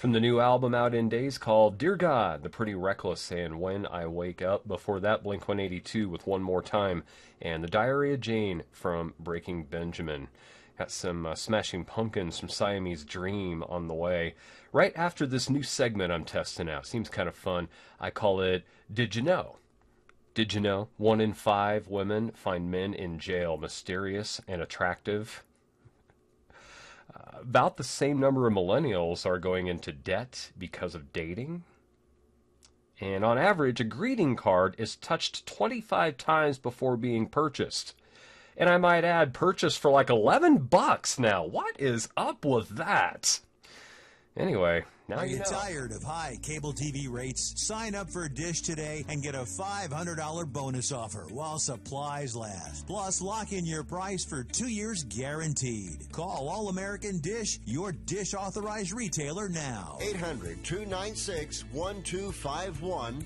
from the new album out in days called Dear God, The Pretty Reckless, and When I Wake Up. Before that, Blink-182 with One More Time, and The Diary of Jane from Breaking Benjamin. Got some Smashing Pumpkins from Siamese Dream on the way. Right after this new segment I'm testing out. Seems kind of fun. I call it Did You Know? Did you know 1 in 5 women find men in jail mysterious and attractive? About the same number of millennials are going into debt because of dating. And on average, a greeting card is touched 25 times before being purchased. And I might add, purchased for like $11 now. What is up with that? Anyway, now Are you you know. tired of high cable TV rates? Sign up for Dish today and get a $500 bonus offer while supplies last. Plus, lock in your price for 2 years guaranteed. Call All American Dish, your Dish authorized retailer now. 800-296-1251.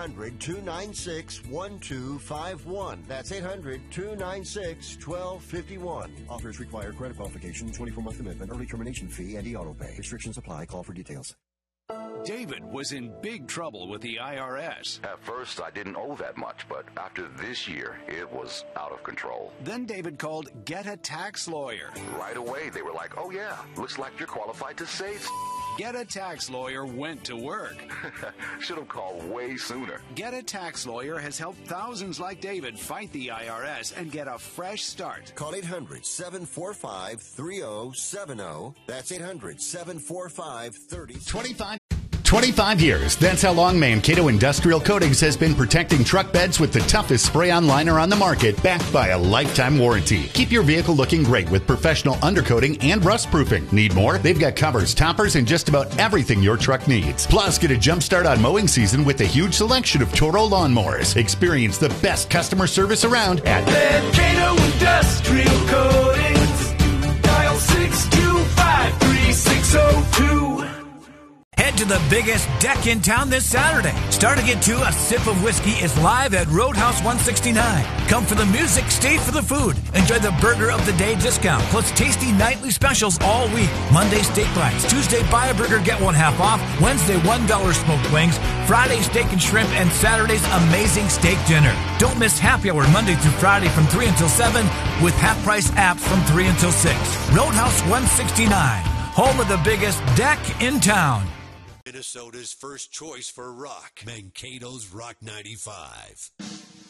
800-296-1251. That's 800-296-1251. Offers require credit qualification, 24-month commitment, early termination fee, and e-auto pay. Restrictions apply. Call for details. David was in big trouble with the IRS. At first, I didn't owe that much, but after this year, it was out of control. Then David called Get a Tax Lawyer. Right away, they were like, oh yeah, looks like you're qualified to save. Get a Tax Lawyer went to work. Should have called way sooner. Get a Tax Lawyer has helped thousands like David fight the IRS and get a fresh start. Call 800-745-3070. That's 800-745-3070. 25 years. That's how long Mankato Industrial Coatings has been protecting truck beds with the toughest spray-on liner on the market, backed by a lifetime warranty. Keep your vehicle looking great with professional undercoating and rust proofing. Need more? They've got covers, toppers, and just about everything your truck needs. Plus, get a jump start on mowing season with a huge selection of Toro lawnmowers. Experience the best customer service around at Mankato Industrial Coatings. Dial 625-3602. Head to the biggest deck in town this Saturday. Starting at 2, A Sip of Whiskey is live at Roadhouse 169. Come for the music, stay for the food. Enjoy the Burger of the Day discount, plus tasty nightly specials all week. Monday, steak bites. Tuesday, buy a burger, get one half off. Wednesday, $1 smoked wings. Friday, steak and shrimp. And Saturday's amazing steak dinner. Don't miss happy hour Monday through Friday from 3 until 7 with half-price apps from 3 until 6. Roadhouse 169, home of the biggest deck in town. Minnesota's first choice for rock. Mankato's Rock 95.